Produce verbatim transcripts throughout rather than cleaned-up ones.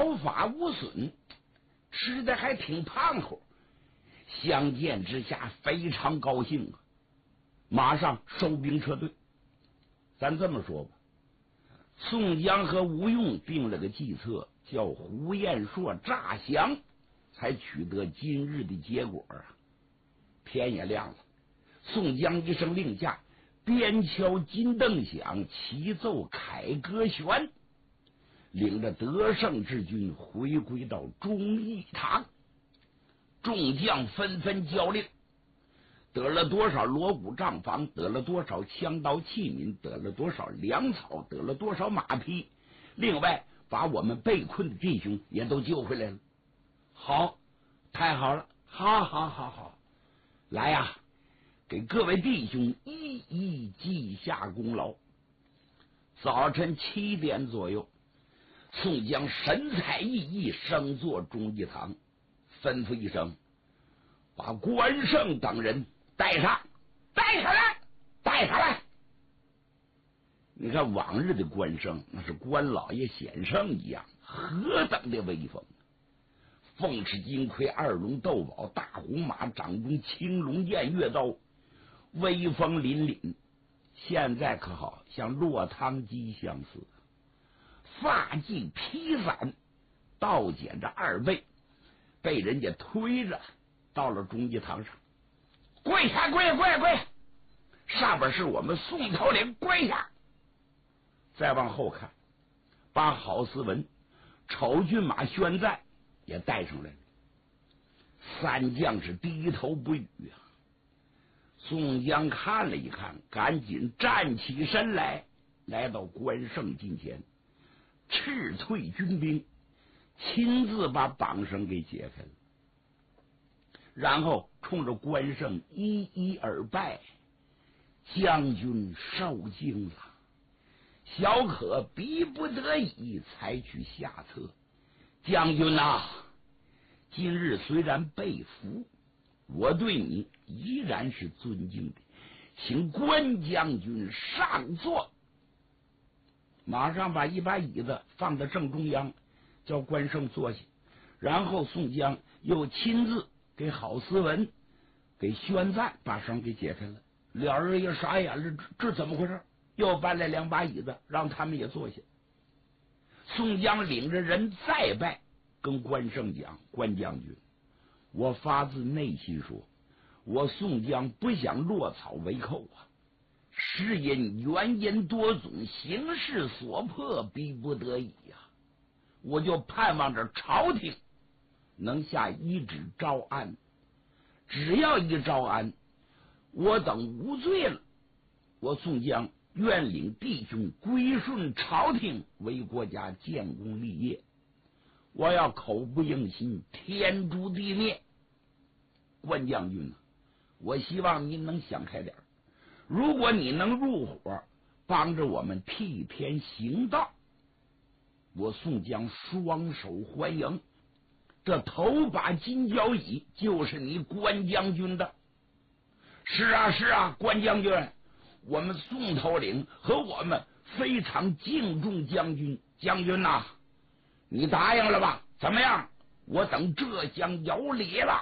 毫发无损，吃的还挺胖乎。相见之下非常高兴啊，马上收兵撤退。咱这么说吧，宋江和吴用定了个计策，叫胡彦硕诈降，才取得今日的结果啊。天也亮了，宋江一声令下，边敲金灯响，齐奏凯歌弦，领着得胜之军回归到忠义堂。众将纷纷交令，得了多少锣鼓帐房，得了多少枪刀器皿，得了多少粮草，得了多少马匹，另外把我们被困的弟兄也都救回来了。好，太好了，好好好好，来呀、啊，给各位弟兄一一记下功劳。早晨七点左右，宋江神采奕奕升坐忠义堂，吩咐一声，把关胜等人带上，带上来，带上来。你看往日的关胜，那是关老爷显圣一样，何等的威风！凤翅金盔，二龙斗宝，大红马，掌中青龙偃月刀，威风凛凛。现在可好像落汤鸡相似，发髻披散，倒剪着二背，被人家推着到了忠义堂上。跪下，跪跪跪！上边是我们宋头领，跪下！再往后看，把郝思文、丑骏马宣赞也带上来了。三将是低头不语啊。宋江看了一看，赶紧站起身来，来到关胜近前，斥退军兵，亲自把绑绳给解开了，然后冲着关胜一一而拜：“将军受惊了，小可逼不得已采取下策。将军呐、啊，今日虽然被俘，我对你依然是尊敬的，请关将军上座。”马上把一把椅子放在正中央，叫关胜坐下。然后宋江又亲自给郝思文、给宣赞把绳给解开了。俩人也傻眼了，这这怎么回事？又搬来两把椅子，让他们也坐下。宋江领着人再拜，跟关胜讲：“关将军，我发自内心说，我宋江不想落草为寇啊，是因原因多种，形势所迫，逼不得已呀、啊。我就盼望着朝廷能下一纸招安，只要一招安，我等无罪了，我宋江愿领弟兄归顺朝廷，为国家建功立业。我要口不应心，天诛地灭。关将军，我希望你能想开点，如果你能入伙，帮着我们替天行道，我宋江双手欢迎。这头把金交椅就是你关将军的。”“是啊是啊，关将军，我们宋头领和我们非常敬重将军。将军呐、啊，你答应了吧？怎么样？我等这厢有礼了。”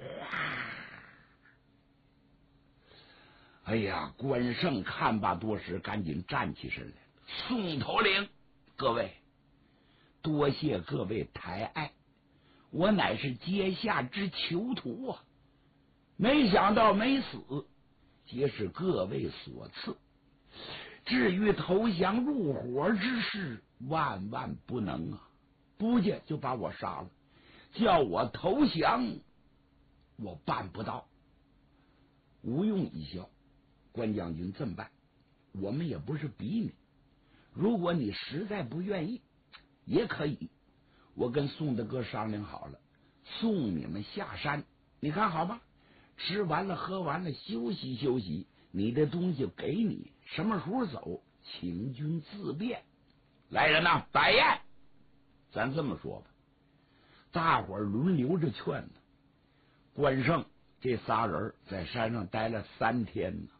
哎呀，关胜看罢多时，赶紧站起身来：“宋头领，各位，多谢各位抬爱，我乃是阶下之囚徒啊，没想到没死，皆是各位所赐。至于投降入伙之事，万万不能啊！不介就把我杀了，叫我投降，我办不到。”吴用一笑：“关将军这么办，我们也不是逼你，如果你实在不愿意，也可以。我跟宋大哥商量好了，送你们下山，你看好吧？吃完了喝完了，休息休息，你的东西给你，什么时候走，请君自便。来人呐，摆宴！咱这么说吧，大伙儿轮流着劝呢。关胜这仨人在山上待了三天呢。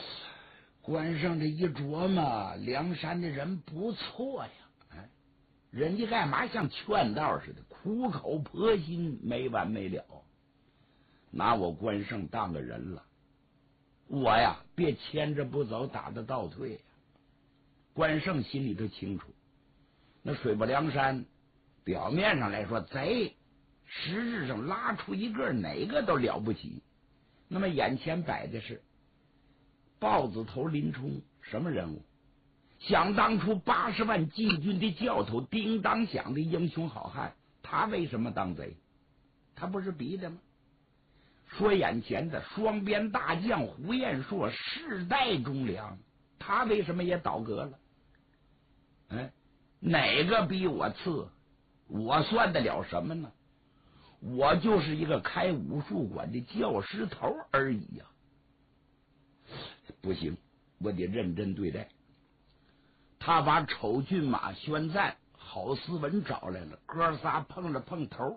关胜这一琢磨，梁山的人不错呀，哎， 人家干嘛像劝道似的，苦口婆心，没完没了，拿我关胜当个人了。我呀，别牵着不走，打的倒退呀。关胜心里头清楚，那水泊梁山表面上来说贼，实质上拉出一个哪个都了不起。那么眼前摆的是豹子头林冲，什么人物？想当初八十万禁军的教头，叮当响的英雄好汉，他为什么当贼？他不是逼的吗？说眼前的双边大将胡彦硕，世代忠良，他为什么也倒戈了？哎，哪个比我次？我算得了什么呢？我就是一个开武术馆的教师头而已呀、啊！不行，我得认真对待。他把丑骏马宣赞、郝思文找来了，哥仨碰了碰头。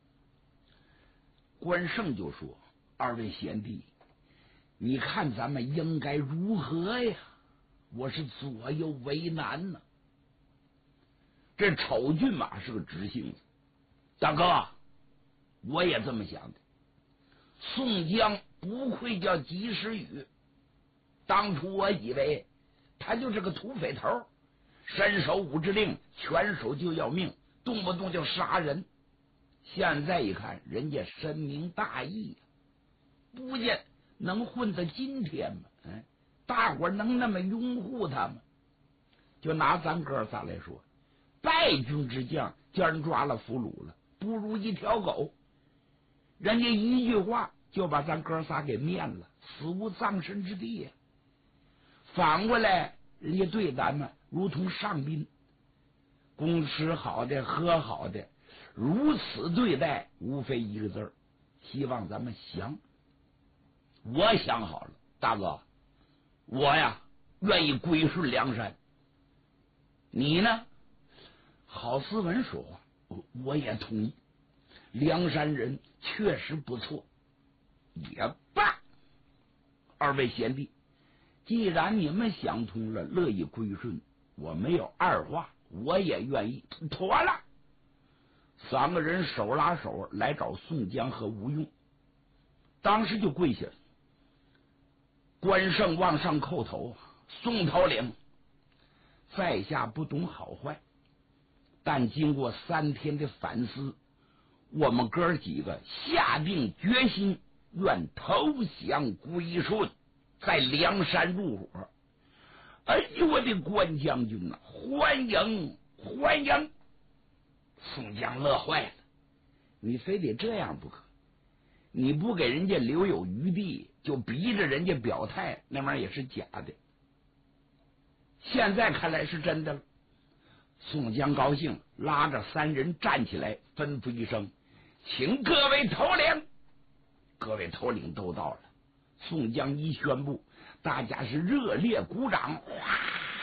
关胜就说：“二位贤弟，你看咱们应该如何呀？我是左右为难呢。”这丑骏马是个直性子，大哥，我也这么想的。宋江不愧叫及时雨，当初我以为他就是个土匪头，伸手五指令，拳手就要命，动不动就杀人。现在一看，人家深明大义呀、啊，不见能混到今天吗？哎，大伙能那么拥护他吗？就拿咱哥仨来说，败军之将叫人抓了俘虏了，不如一条狗。人家一句话就把咱哥仨给灭了，死无葬身之地呀、啊。反过来，人家对咱们如同上宾，供吃好的，喝好的，如此对待，无非一个字儿，希望咱们降。我想好了，大哥，我呀愿意归顺梁山。你呢？郝思文说话，我也同意。梁山人确实不错，也罢。二位贤弟，既然你们想通了，乐意归顺，我没有二话，我也愿意。妥了。三个人手拉手来找宋江和吴用，当时就跪下了。关胜往上叩头，宋头领，在下不懂好坏，但经过三天的反思，我们哥几个下定决心，愿投降归顺，在梁山入伙。哎呦，我的关将军呐、啊，欢迎欢迎！宋江乐坏了，你非得这样不可，你不给人家留有余地，就逼着人家表态，那玩意儿也是假的。现在看来是真的了。宋江高兴，拉着三人站起来，吩咐一声：“请各位头领。”各位头领都到了。宋江一宣布，大家是热烈鼓掌。哗！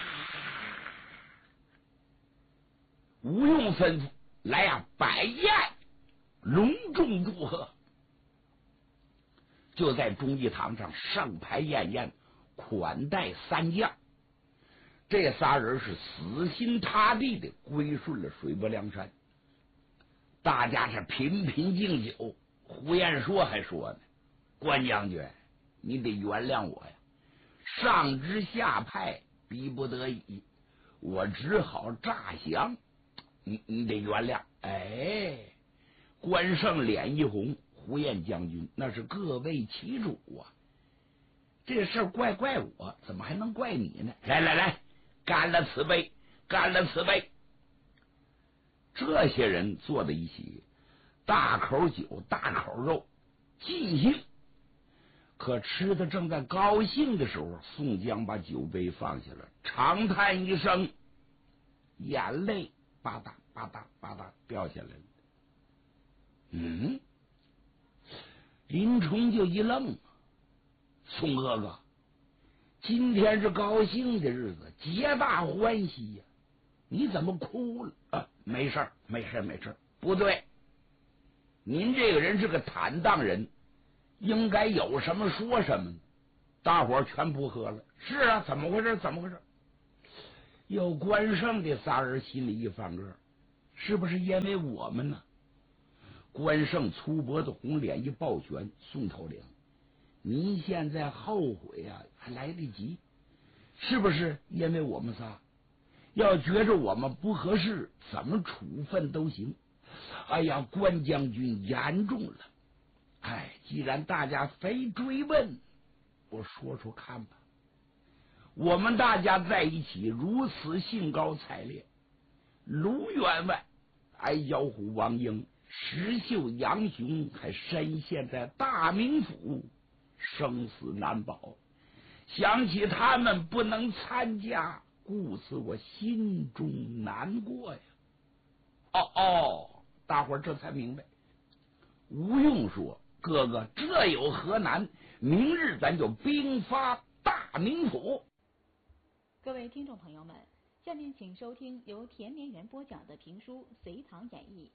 吴用吩咐：“来呀、啊，摆宴，隆重祝贺。”就在忠义堂上盛牌宴宴，款待三将。这仨人是死心塌地的归顺了水泊梁山，大家是频频敬酒。胡彦说还说呢：“关将军，你得原谅我呀，上知下派，逼不得已，我只好诈降，你你得原谅。”哎，关胜脸一红，胡彦将军那是各为其主啊，这事儿怪怪我，怎么还能怪你呢？来来来，干了此杯，干了此杯！这些人坐在一起，大口酒，大口肉，尽兴。可吃的正在高兴的时候，宋江把酒杯放下了，长叹一声，眼泪吧嗒吧嗒吧嗒掉下来了。嗯，林冲就一愣，宋哥哥，今天是高兴的日子，皆大欢喜呀、啊，你怎么哭了？啊，没事儿，没事儿，没事儿。不对，您这个人是个坦荡人，应该有什么说什么。大伙儿全不喝了。是啊，怎么回事？怎么回事？有关胜的仨人心里一翻个， 是不是因为我们呢？关胜粗脖子红脸一抱拳，宋头领，您现在后悔啊还来得及，是不是因为我们仨？要觉着我们不合适，怎么处分都行。哎呀，关将军言重了。哎，既然大家非追问，我说说看吧。我们大家在一起如此兴高采烈，卢员外、矮脚虎王英、石秀杨雄还深陷在大名府，生死难保。想起他们不能参加，故此我心中难过呀。哦哦，大伙儿这才明白。吴用说：“哥哥，这有何难？明日咱就兵发大名府。” 各位听众朋友们，下面请收听由田连元播讲的评书《隋唐演义》。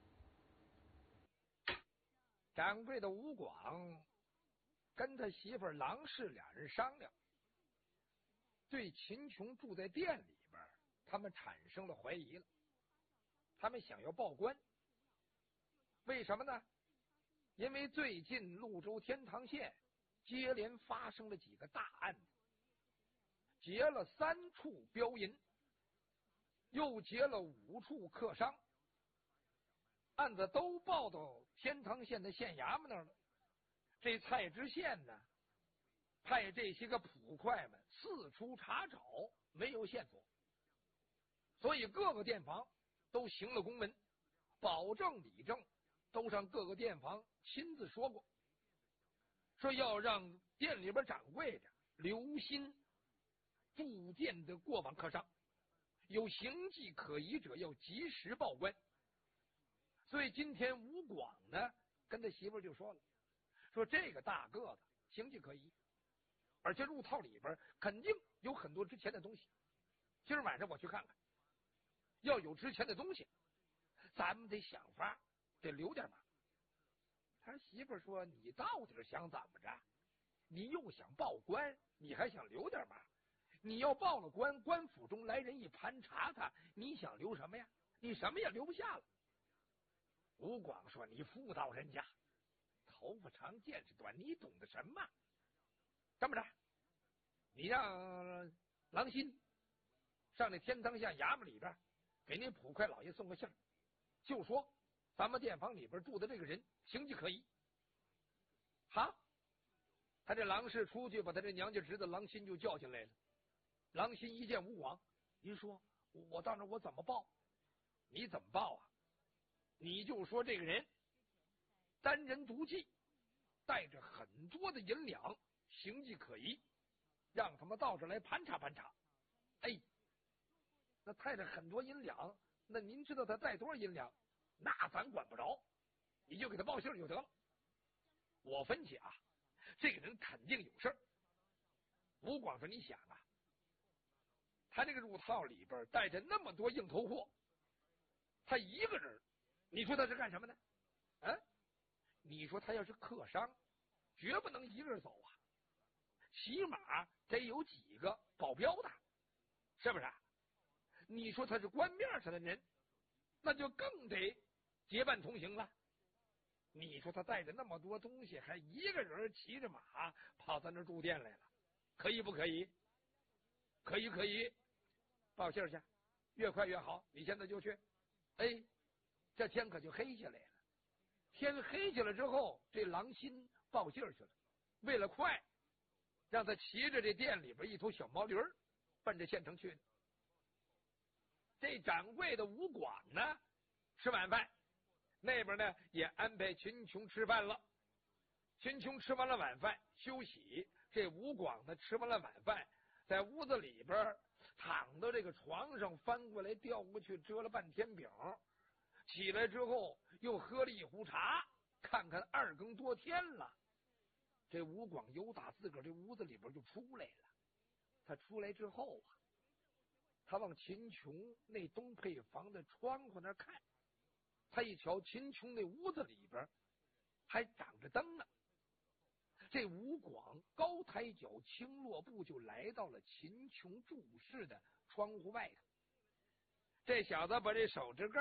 掌柜的吴广跟他媳妇儿郎氏俩人商量，对秦琼住在店里边，他们产生了怀疑了。他们想要报官，为什么呢？因为最近潞州天堂县接连发生了几个大案子，劫了三处镖银，又劫了五处客商，案子都报到天堂县的县衙门那儿了。这蔡知县呢，派这些个捕快们四处查找，没有线索，所以各个店房都行了公文，保证理政都上各个店房亲自说过，说要让店里边掌柜的留心住店的过往客商，有形迹可疑者要及时报官。所以今天吴广呢跟他媳妇就说了，说这个大个子形迹可疑，而且入套里边肯定有很多值钱的东西，今儿晚上我去看看，要有值钱的东西咱们得想法得留点嘛。他媳妇说，你到底想怎么着？你又想报官，你还想留点嘛？你要报了官，官府中来人一盘查他，你想留什么呀？你什么也留不下了。吴广说，你妇道人家，头发长见识短，你懂得什么？这么着，你让郎心上那天堂县衙门里边给那捕快老爷送个信儿，就说咱们店房里边住的这个人形迹可疑。好，他这郎氏出去把他这娘家侄子郎心就叫进来了。郎心一见吴广，您说我到那我怎么报？你怎么报啊？你就说这个人单人独骑，带着很多的银两，形迹可疑，让他们到这来盘查盘查。哎，那带着很多银两，那您知道他带多少银两？那咱管不着，你就给他报信就得了。我分析啊，这个人肯定有事儿。吴广说，你想啊，他这个入套里边带着那么多硬头货，他一个人，你说他是干什么的？啊，你说他要是客商，绝不能一个人走啊，起码得有几个保镖的，是不是？你说他是官面上的人，那就更得结伴同行了。你说他带着那么多东西，还一个人骑着马跑到那住店来了，可以不可以？可以，可以，报信去，越快越好。你现在就去。哎，这天可就黑下来了。天黑下来之后，这郎心报信去了，为了快，让他骑着这店里边一头小毛驴儿，奔着县城去。这掌柜的吴广呢，吃晚饭，那边呢也安排秦琼吃饭了。秦琼吃完了晚饭休息，这吴广呢吃完了晚饭，在屋子里边躺到这个床上，翻过来调过去，遮了半天饼。起来之后又喝了一壶茶，看看二更多天了。这吴广由打自个儿这屋子里边就出来了。他出来之后啊，他往秦琼那东配房的窗户那看，他一瞧秦琼那屋子里边还长着灯呢。这吴广高抬脚轻落步，就来到了秦琼住室的窗户外头。这小子把这手指盖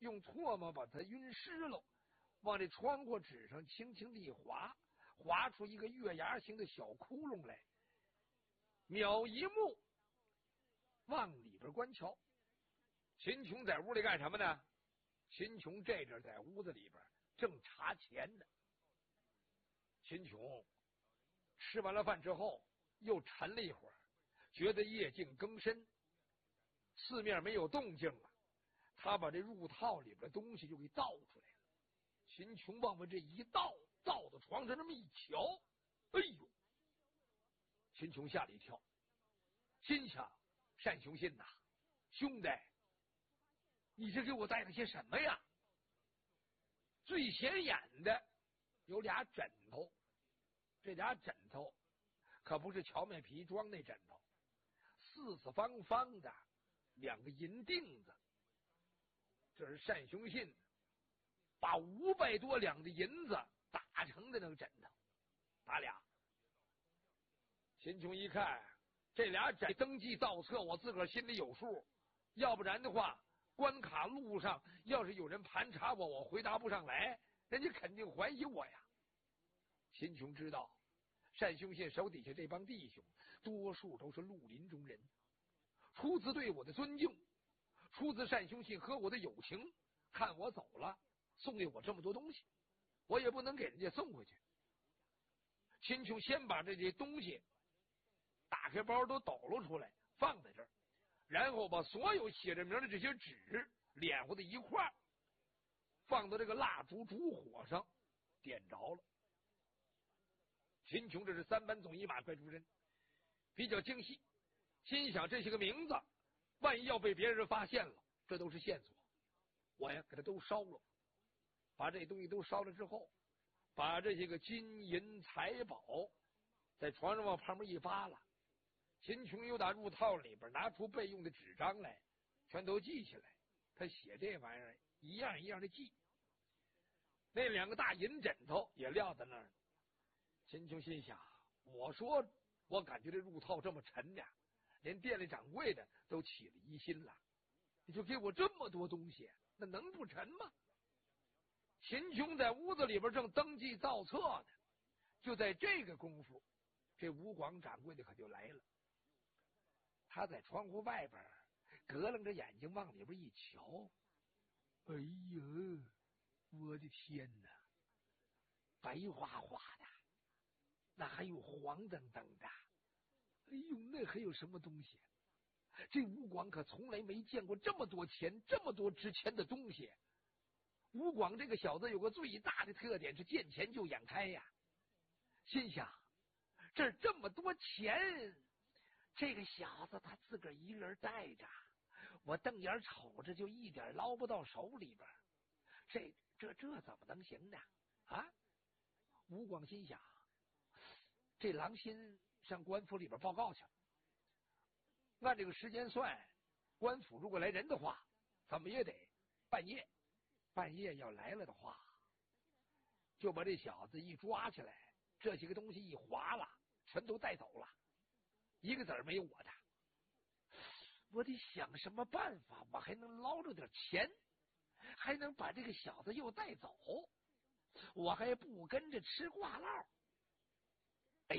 用唾沫把它晕湿了，往这窗户纸上轻轻地一划，划出一个月牙形的小窟窿来。秒一目，往里边观瞧。秦琼在屋里干什么呢？秦琼这阵在屋子里边正查钱呢。秦琼吃完了饭之后，又沉了一会儿，觉得夜静更深，四面没有动静了，他把这入套里边的东西就给倒出来了。秦琼往往这一倒，倒到床上这么一瞧，哎呦！秦琼吓了一跳，心想：单雄信呐，兄弟，你这给我带了些什么呀？最显眼的有俩枕头，这俩枕头可不是荞麦皮装那枕头，四四方方的两个银锭子。这是单雄信把五百多两的银子打成的那个枕头，打俩。秦琼一看，这俩枕登记造册，我自个儿心里有数，要不然的话，关卡路上要是有人盘查我，我回答不上来，人家肯定怀疑我呀。秦琼知道，单雄信手底下这帮弟兄，多数都是绿林中人，出自对我的尊敬，出自单雄信和我的友情，看我走了，送给我这么多东西，我也不能给人家送回去。秦琼先把这些东西打开包都抖搂出来，放在这儿，然后把所有写着名的这些纸连和在一块儿，放到这个蜡烛烛火上，点着了。秦琼这是三班总一马快出身，比较精细，心想这些个名字，万一要被别人发现了，这都是线索，我呀给他都烧了。把这东西都烧了之后，把这些个金银财宝在床上往旁边一扒拉，秦琼又打入套里边拿出备用的纸张来，全都记起来。他写这玩意儿一样一样的记。那两个大银枕头也撂在那儿。秦琼心想，我说我感觉这入套这么沉呢，连店里掌柜的都起了疑心了，你就给我这么多东西，那能不沉吗？秦琼在屋子里边正登记造册呢，就在这个功夫，这吴广掌柜的可就来了。他在窗户外边咯楞着眼睛往里边一瞧，哎呀，我的天哪，白花花的，那还有黄澄澄的，哎呦，那还有什么东西？这吴广可从来没见过这么多钱，这么多值钱的东西。吴广这个小子有个最大的特点是见钱就眼开呀，心想这儿这么多钱，这个小子他自个儿一个人带着，我瞪眼瞅着就一点捞不到手里边，这这这怎么能行呢？啊！吴广心想，这郎心上官府里边报告去，按这个时间算，官府如果来人的话，怎么也得半夜。半夜要来了的话，就把这小子一抓起来，这些个东西一划了，全都带走了，一个子儿没有我的。我得想什么办法，我还能捞着点钱，还能把这个小子又带走，我还不跟着吃挂烙。哎，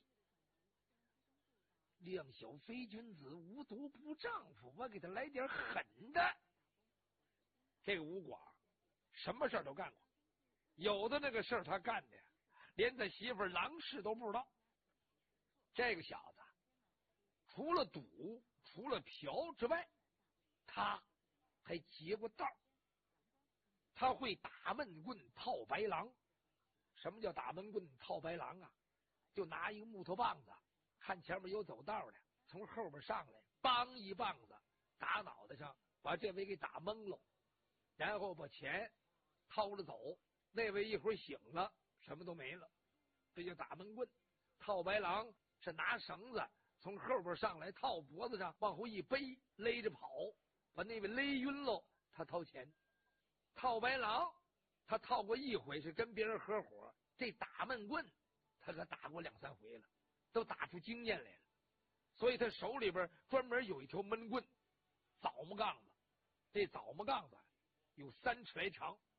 量小非君子，无毒不丈夫，我给他来点狠的。这个吴广什么事儿都干过，有的那个事儿他干的连他媳妇儿郎氏都不知道。这个小子除了赌除了嫖之外，他还结过道。他会打闷棍套白狼。什么叫打闷棍套白狼啊？就拿一个木头棒子，看前面有走道的，从后边上来，梆一棒子打脑袋上，把这位给打懵了，然后把钱掏了走，那位一会儿醒了，什么都没了。这就打闷棍。套白狼是拿绳子从后边上来，套脖子上，往后一背，勒着跑，把那位勒晕了，他掏钱。套白狼他套过一回，是跟别人合伙，这打闷棍他可打过两三回了，都打出经验来了。所以他手里边专门有一条闷棍，枣木杠子。这枣木杠子有三尺来长，